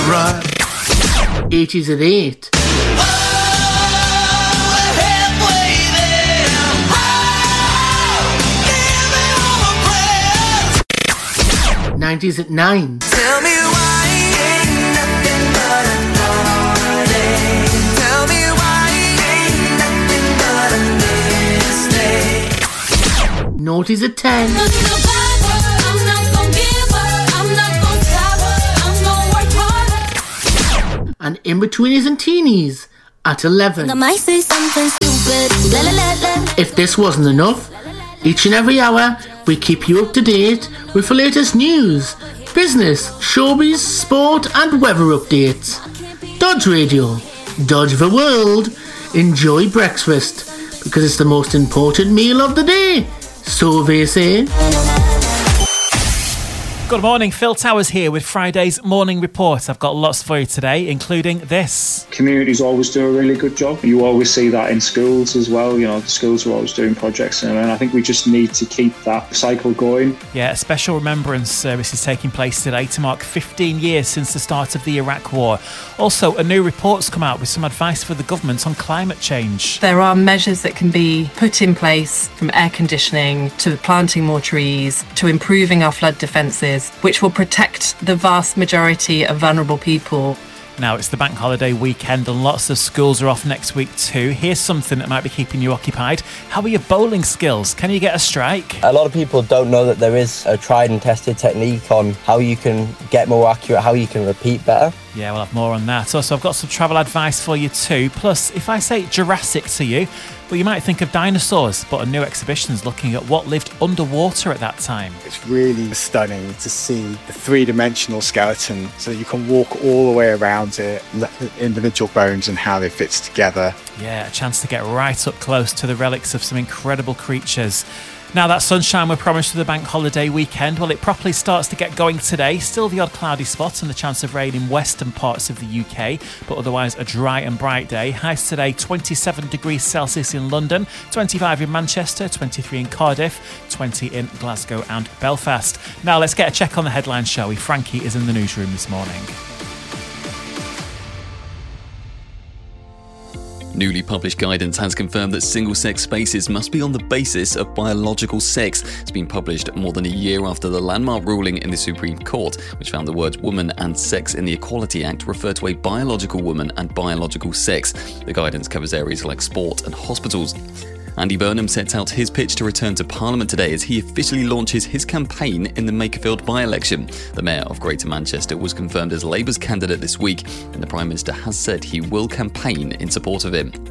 right. 80s at 8. 90s at 9. Tell me why ain't nothing but a heartache. Tell me why ain't nothing but a mistake. Noughties at 10. And in-betweeners and teenies at 11. If this wasn't enough, each and every hour we keep you up to date with the latest news, business, showbiz, sport and weather updates. Dodge Radio, Dodge the world, enjoy breakfast because it's the most important meal of the day, so they say. Good morning, Phil Towers here with Friday's Morning Report. I've got lots for you today, including this. Communities always do a really good job. You always see that in schools as well. You know, the schools are always doing projects, and I think we just need to keep that cycle going. Yeah, a special remembrance service is taking place today to mark 15 years since the start of the Iraq War. Also, a new report's come out with some advice for the government on climate change. There are measures that can be put in place, from air conditioning to planting more trees to improving our flood defences, which will protect the vast majority of vulnerable people. Now, it's the bank holiday weekend and lots of schools are off next week too. Here's something that might be keeping you occupied. How are your bowling skills? Can you get a strike? A lot of people don't know that there is a tried and tested technique on how you can get more accurate, how you can repeat better. Yeah, we'll have more on that. Also, I've got some travel advice for you too. Plus, if I say Jurassic to you, well, you might think of dinosaurs, but a new exhibition's looking at what lived underwater at that time. It's really stunning to see the three-dimensional skeleton, so you can walk all the way around it, the individual bones and how they fit together. Yeah, a chance to get right up close to the relics of some incredible creatures. Now, that sunshine we're promised for the bank holiday weekend, well, it properly starts to get going today. Still the odd cloudy spot and the chance of rain in western parts of the UK, but otherwise a dry and bright day. Highs today, 27 degrees Celsius in London, 25 in Manchester, 23 in Cardiff, 20 in Glasgow and Belfast. Now, let's get a check on the headlines, shall we? Frankie is in the newsroom this morning. Newly published guidance has confirmed that single-sex spaces must be on the basis of biological sex. It's been published more than a year after the landmark ruling in the Supreme Court, which found the words woman and sex in the Equality Act refer to a biological woman and biological sex. The guidance covers areas like sport and hospitals. Andy Burnham sets out his pitch to return to Parliament today as he officially launches his campaign in the Makerfield by-election. The Mayor of Greater Manchester was confirmed as Labour's candidate this week, and the Prime Minister has said he will campaign in support of him.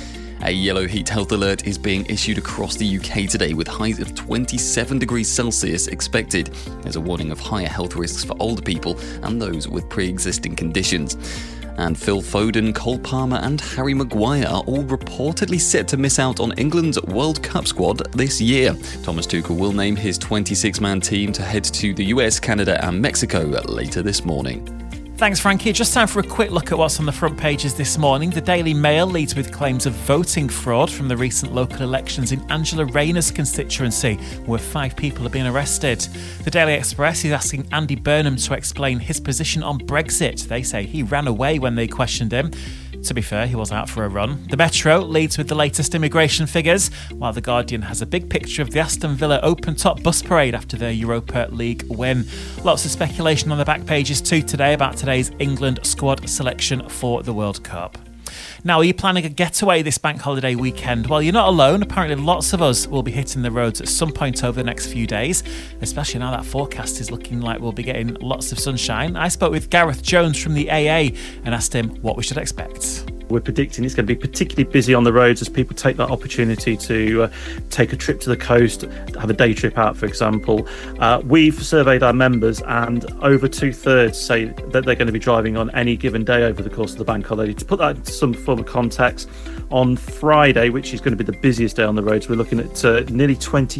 A yellow heat health alert is being issued across the UK today with highs of 27 degrees Celsius expected. There's a warning of higher health risks for older people and those with pre-existing conditions. And Phil Foden, Cole Palmer and Harry Maguire are all reportedly set to miss out on England's World Cup squad this year. Thomas Tuchel will name his 26-man team to head to the US, Canada and Mexico later this morning. Thanks, Frankie. Just time for a quick look at what's on the front pages this morning. The Daily Mail leads with claims of voting fraud from the recent local elections in Angela Rayner's constituency, where 5 people have been arrested. The Daily Express is asking Andy Burnham to explain his position on Brexit. They say he ran away when they questioned him. To be fair, he was out for a run. The Metro leads with the latest immigration figures, while The Guardian has a big picture of the Aston Villa open-top bus parade after their Europa League win. Lots of speculation on the back pages too today about today's England squad selection for the World Cup. Now, are you planning a getaway this bank holiday weekend? Well, you're not alone. Apparently lots of us will be hitting the roads at some point over the next few days, especially now that forecast is looking like we'll be getting lots of sunshine. I spoke with Gareth Jones from the AA and asked him what we should expect. We're predicting it's going to be particularly busy on the roads as people take that opportunity to take a trip to the coast, have a day trip out, for example. We've surveyed our members and over 2/3 say that they're going to be driving on any given day over the course of the bank holiday. To put that into some form of context, on Friday, which is going to be the busiest day on the roads, we're looking at nearly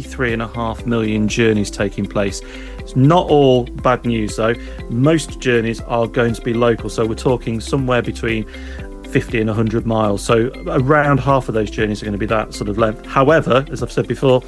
23.5 million journeys taking place. It's not all bad news though. Most journeys are going to be local, so we're talking somewhere between 50 and 100 miles. So around half of those journeys are going to be that sort of length. However, as I've said before,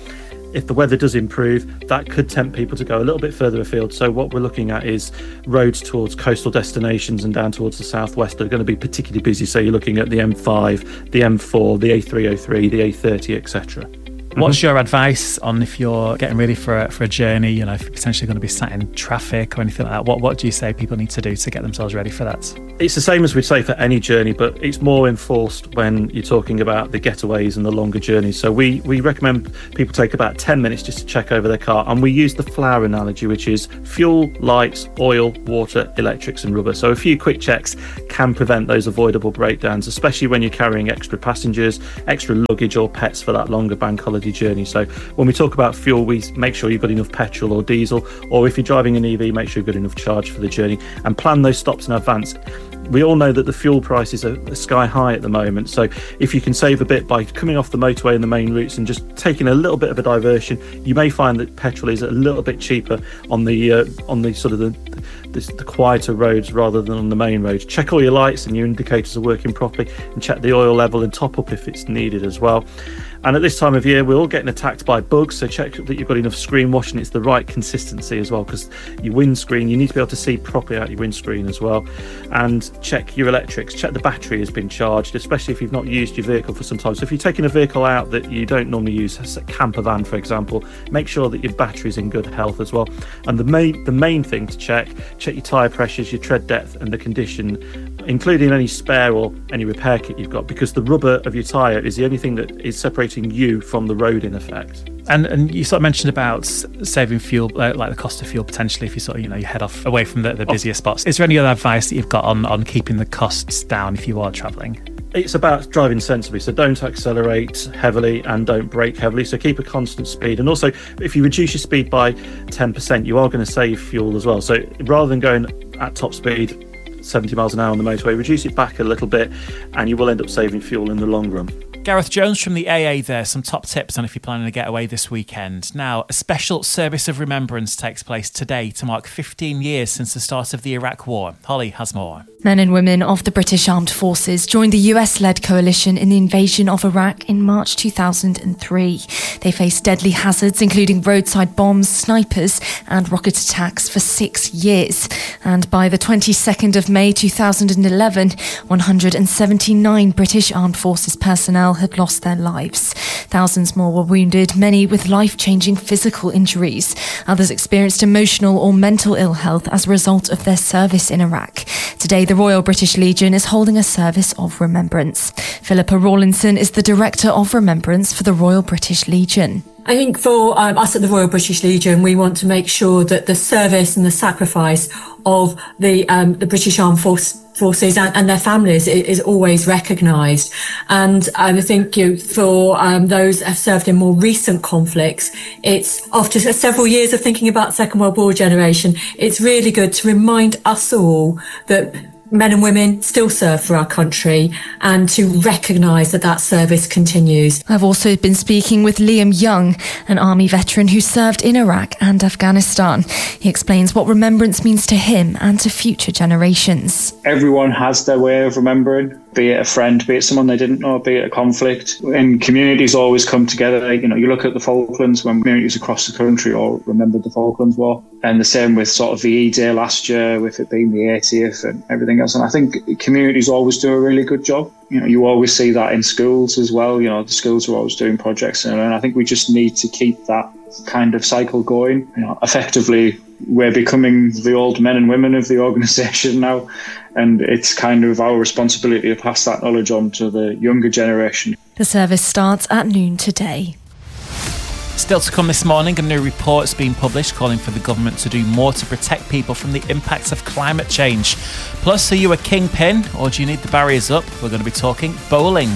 if the weather does improve, that could tempt people to go a little bit further afield. So what we're looking at is roads towards coastal destinations and down towards the southwest are going to be particularly busy. So you're looking at the M5, the M4, the A303, the A30, etc. What's your advice on if you're getting ready for a journey, you know, if you're potentially going to be sat in traffic or anything like that? What do you say people need to do to get themselves ready for that? It's the same as we'd say for any journey, but it's more enforced when you're talking about the getaways and the longer journeys. So we recommend people take about 10 minutes just to check over their car. And we use the flower analogy, which is fuel, lights, oil, water, electrics and rubber. So a few quick checks can prevent those avoidable breakdowns, especially when you're carrying extra passengers, extra luggage or pets for that longer bank holiday journey. So when we talk about fuel, we make sure you've got enough petrol or diesel, or if you're driving an EV, make sure you've got enough charge for the journey and plan those stops in advance. We all know that the fuel prices are sky high at the moment, so if you can save a bit by coming off the motorway and the main routes and just taking a little bit of a diversion, you may find that petrol is a little bit cheaper on the sort of the quieter roads rather than on the main roads. Check all your lights and your indicators are working properly, and check the oil level and top up if it's needed as well. And at this time of year, we're all getting attacked by bugs, so check that you've got enough screen wash and it's the right consistency as well, because your windscreen, you need to be able to see properly out your windscreen as well. And check your electrics, check the battery has been charged, especially if you've not used your vehicle for some time. So if you're taking a vehicle out that you don't normally use, a camper van for example, make sure that your battery's in good health as well. And the main thing to check your tyre pressures, your tread depth and the condition, including any spare or any repair kit you've got, because the rubber of your tyre is the only thing that is separating you from the road in effect. And you sort of mentioned about saving fuel, like the cost of fuel potentially if you sort of, you head off away from the busier spots. Is there any other advice that you've got on keeping the costs down if you are travelling? It's about driving sensibly, so don't accelerate heavily and don't brake heavily, so keep a constant speed. And also, if you reduce your speed by 10%, you are going to save fuel as well. So rather than going at top speed 70 miles an hour on the motorway, reduce it back a little bit and you will end up saving fuel in the long run. Gareth Jones from the AA there, some top tips on if you're planning to get away this weekend. Now, a special service of remembrance takes place today to mark 15 years since the start of the Iraq War. Holly has more. Men and women of the British Armed Forces joined the US-led coalition in the invasion of Iraq in March 2003. They faced deadly hazards, including roadside bombs, snipers and rocket attacks for 6 years. And by the 22nd of May 2011, 179 British Armed Forces personnel had lost their lives. Thousands more were wounded, many with life-changing physical injuries. Others experienced emotional or mental ill health as a result of their service in Iraq. Today, the Royal British Legion is holding a service of remembrance. Philippa Rawlinson is the Director of Remembrance for the Royal British Legion. I think for us at the Royal British Legion, we want to make sure that the service and the sacrifice of the British Armed Forces and their families is always recognised. And I think for those who have served in more recent conflicts, it's after several years of thinking about Second World War generation, it's really good to remind us all that men and women still serve for our country and to recognise that service continues. I've also been speaking with Liam Young, an army veteran who served in Iraq and Afghanistan. He explains what remembrance means to him and to future generations. Everyone has their way of remembering, be it a friend, be it someone they didn't know, be it a conflict. And communities always come together. You look at the Falklands when communities across the country all remembered the Falklands War. And the same with sort of VE Day last year, with it being the 80th and everything else. And I think communities always do a really good job. You always see that in schools as well. The schools are always doing projects. And I think we just need to keep that kind of cycle going. Effectively, we're becoming the old men and women of the organisation now. And it's kind of our responsibility to pass that knowledge on to the younger generation. The service starts at noon today. Still to come this morning, a new report's been published calling for the government to do more to protect people from the impacts of climate change. Plus, are you a kingpin or do you need the barriers up? We're going to be talking bowling.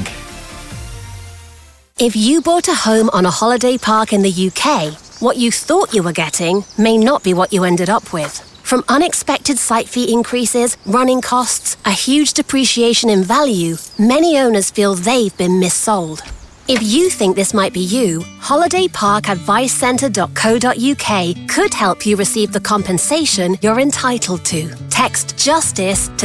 If you bought a home on a holiday park in the UK, what you thought you were getting may not be what you ended up with. From unexpected site fee increases, running costs, a huge depreciation in value, many owners feel they've been missold. If you think this might be you, Holiday Park Advicecentre.co.uk could help you receive the compensation you're entitled to. Text JUSTICE to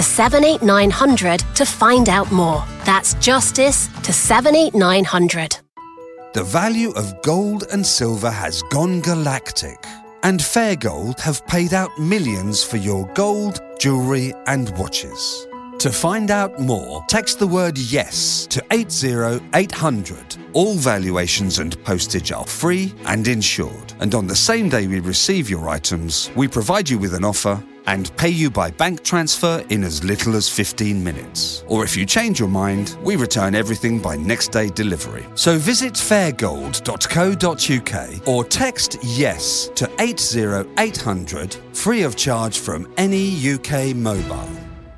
78900 to find out more. That's JUSTICE to 78900. The value of gold and silver has gone galactic, and Fair Gold have paid out millions for your gold, jewellery and watches. To find out more, text the word YES to 80800. All valuations and postage are free and insured. And on the same day we receive your items, we provide you with an offer and pay you by bank transfer in as little as 15 minutes. Or if you change your mind, we return everything by next day delivery. So visit fairgold.co.uk or text YES to 80800, free of charge from any UK mobile.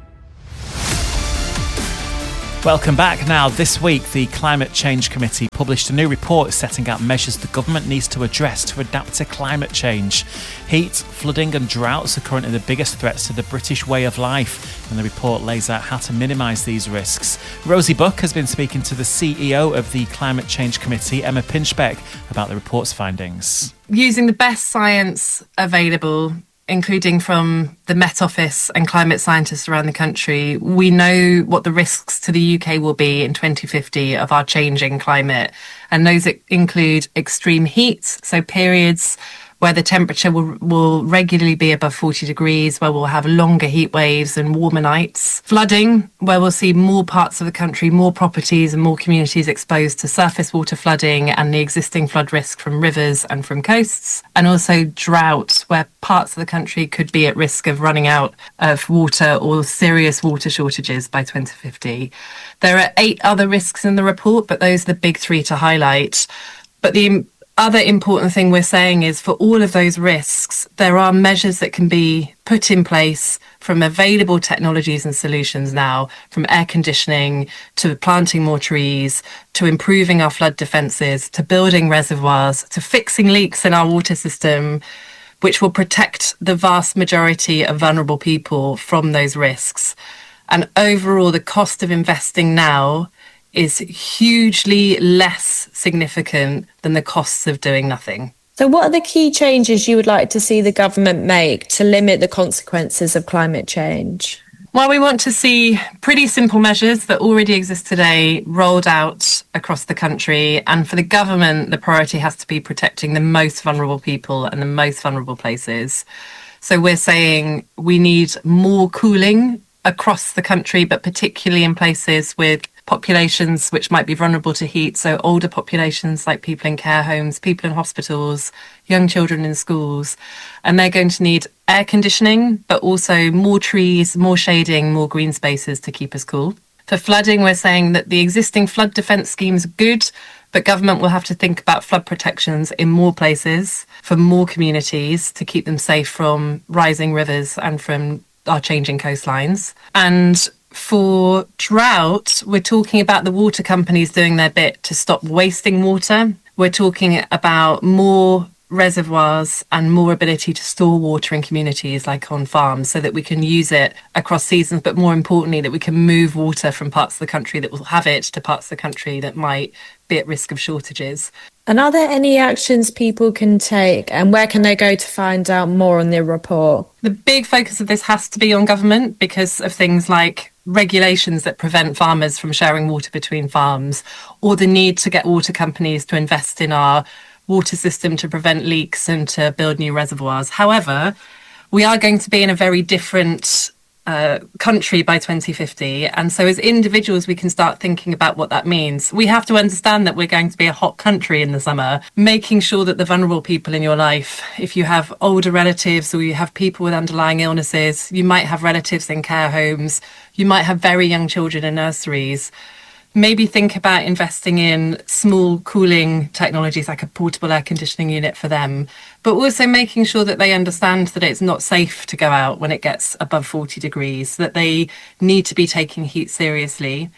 Welcome back. Now, this week, the Climate Change Committee published a new report setting out measures the government needs to address to adapt to climate change. Heat, flooding and droughts are currently the biggest threats to the British way of life, and the report lays out how to minimise these risks. Rosie Buck has been speaking to the CEO of the Climate Change Committee, Emma Pinchbeck, about the report's findings. Using the best science available, including from the Met Office and climate scientists around the country, we know what the risks to the UK will be in 2050 of our changing climate. And those include extreme heat, so periods where the temperature will regularly be above 40 degrees, where we'll have longer heat waves and warmer nights. Flooding, where we'll see more parts of the country, more properties and more communities exposed to surface water flooding and the existing flood risk from rivers and from coasts. And also drought, where parts of the country could be at risk of running out of water or serious water shortages by 2050. There are 8 other risks in the report, but those are the big 3 to highlight. But the other important thing we're saying is for all of those risks, there are measures that can be put in place from available technologies and solutions now, from air conditioning to planting more trees, to improving our flood defences, to building reservoirs, to fixing leaks in our water system, which will protect the vast majority of vulnerable people from those risks. And overall, the cost of investing now is hugely less significant than the costs of doing nothing. So what are the key changes you would like to see the government make to limit the consequences of climate change? Well, we want to see pretty simple measures that already exist today rolled out across the country. And for the government, the priority has to be protecting the most vulnerable people and the most vulnerable places. So we're saying we need more cooling across the country, but particularly in places with populations which might be vulnerable to heat, so older populations like people in care homes, people in hospitals, young children in schools. And they're going to need air conditioning, but also more trees, more shading, more green spaces to keep us cool. For flooding, we're saying that the existing flood defence schemes are good, but government will have to think about flood protections in more places for more communities to keep them safe from rising rivers and from our changing coastlines. And for drought, we're talking about the water companies doing their bit to stop wasting water. We're talking about more reservoirs and more ability to store water in communities like on farms so that we can use it across seasons, but more importantly, that we can move water from parts of the country that will have it to parts of the country that might be at risk of shortages. And are there any actions people can take, and where can they go to find out more on the report? The big focus of this has to be on government because of things like regulations that prevent farmers from sharing water between farms, or the need to get water companies to invest in our water system to prevent leaks and to build new reservoirs. However, we are going to be in a very different country by 2050. And so as individuals, we can start thinking about what that means. We have to understand that we're going to be a hot country in the summer, making sure that the vulnerable people in your life, if you have older relatives or you have people with underlying illnesses, you might have relatives in care homes, you might have very young children in nurseries. Maybe think about investing in small cooling technologies like a portable air conditioning unit for them, but also making sure that they understand that it's not safe to go out when it gets above 40 degrees, that they need to be taking heat seriously.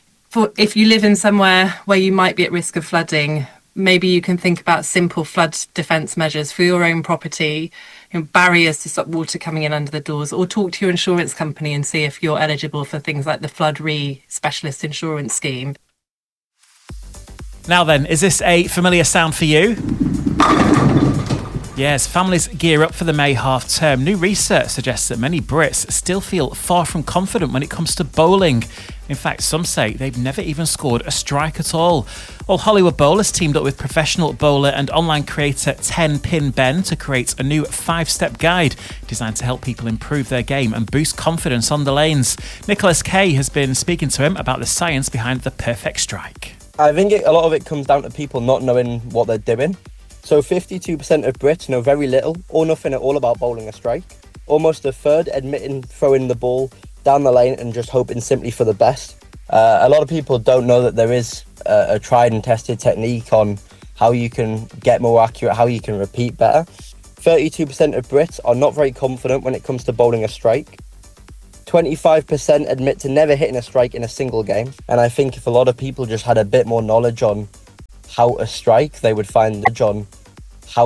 If you live in somewhere where you might be at risk of flooding, maybe you can think about simple flood defence measures for your own property, barriers to stop water coming in under the doors, or talk to your insurance company and see if you're eligible for things like the Flood Re Specialist Insurance Scheme. Now then, is this a familiar sound for you? Yes, families gear up for the May half term. New research suggests that many Brits still feel far from confident when it comes to bowling. In fact, some say they've never even scored a strike at all. Well, Hollywood Bowlers teamed up with professional bowler and online creator 10pin Ben to create a new 5-step guide designed to help people improve their game and boost confidence on the lanes. Nicholas Kay has been speaking to him about the science behind the perfect strike. I think a lot of it comes down to people not knowing what they're doing. So 52% of Brits know very little or nothing at all about bowling a strike. Almost a third admitting throwing the ball down the lane and just hoping simply for the best. A lot of people don't know that there is a tried and tested technique on how you can get more accurate, how you can repeat better. 32% of Brits are not very confident when it comes to bowling a strike. 25% admit to never hitting a strike in a single game. And I think if a lot of people just had a bit more knowledge on how to strike, they would find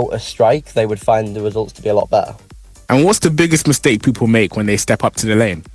the results to be a lot better. And what's the biggest mistake people make when they step up to the lane?